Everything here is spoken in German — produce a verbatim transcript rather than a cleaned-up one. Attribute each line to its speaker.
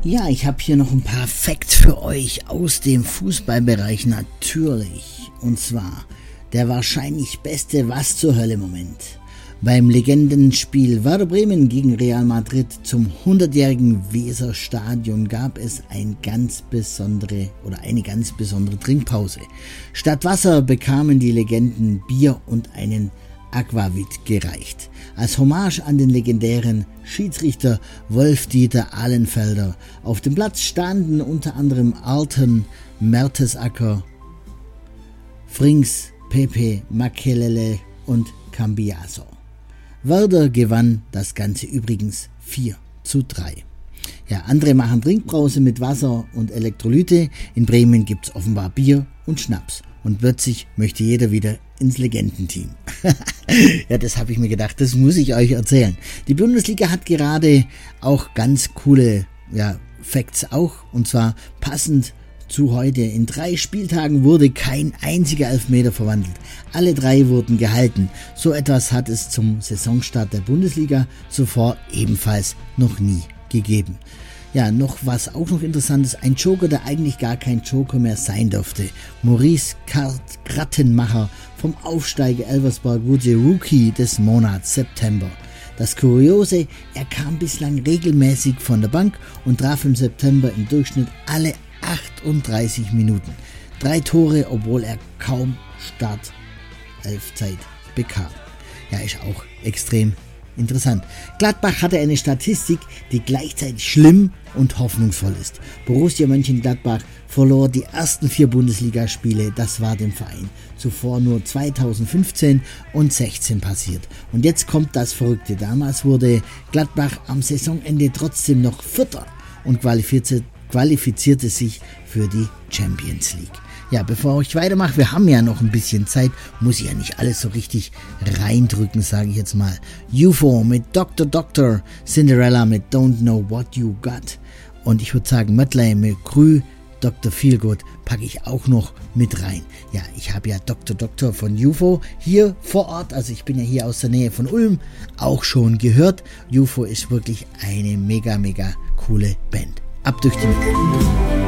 Speaker 1: Ja, ich habe hier noch ein paar Facts für euch aus dem Fußballbereich natürlich. Und zwar der wahrscheinlich beste Was zur Hölle Moment. Beim Legendenspiel Werder Bremen gegen Real Madrid zum hundertjährigen Weserstadion gab es ein ganz besondere oder eine ganz besondere Trinkpause. Statt Wasser bekamen die Legenden Bier und einen Aquavit gereicht. Als Hommage an den legendären Schiedsrichter Wolf-Dieter Ahlenfelder. Auf dem Platz standen unter anderem Alton, Mertesacker, Frings, Pepe, Makelele und Cambiaso. Werder gewann das Ganze übrigens vier zu drei. Ja, andere machen Trinkbrause mit Wasser und Elektrolyte. In Bremen gibt's offenbar Bier und Schnaps. Und plötzlich möchte jeder wieder ins Legendenteam. Ja, das habe ich mir gedacht, das muss ich euch erzählen. Die Bundesliga hat gerade auch ganz coole ja, Facts auch. Und zwar passend zu heute. In drei Spieltagen wurde kein einziger Elfmeter verwandelt. Alle drei wurden gehalten. So etwas hat es zum Saisonstart der Bundesliga zuvor ebenfalls noch nie gegeben. Ja, noch was auch noch interessant ist, ein Joker, der eigentlich gar kein Joker mehr sein durfte. Maurice Grattenmacher vom Aufsteiger Elversberg wurde Rookie des Monats September. Das Kuriose, er kam bislang regelmäßig von der Bank und traf im September im Durchschnitt alle achtunddreißig Minuten. Drei Tore, obwohl er kaum Startelfzeit bekam. Ja, ist auch extrem interessant. Gladbach hatte eine Statistik, die gleichzeitig schlimm und hoffnungsvoll ist. Borussia Mönchengladbach verlor die ersten vier Bundesligaspiele, das war dem Verein zuvor nur zweitausendfünfzehn und sechzehn passiert. Und jetzt kommt das Verrückte. Damals wurde Gladbach am Saisonende trotzdem noch Vierter und qualifizierte, qualifizierte sich für die Champions League. Ja, bevor ich weitermache, wir haben ja noch ein bisschen Zeit, muss ich ja nicht alles so richtig reindrücken, sage ich jetzt mal. U F O mit Doktor Doktor, Cinderella mit Don't Know What You Got und ich würde sagen Mötley mit Krü, Doktor Feelgood packe ich auch noch mit rein. Ja, ich habe ja Doktor Doktor von U F O hier vor Ort, also ich bin ja hier aus der Nähe von Ulm, auch schon gehört. U F O ist wirklich eine mega, mega coole Band. Ab durch die Mitte.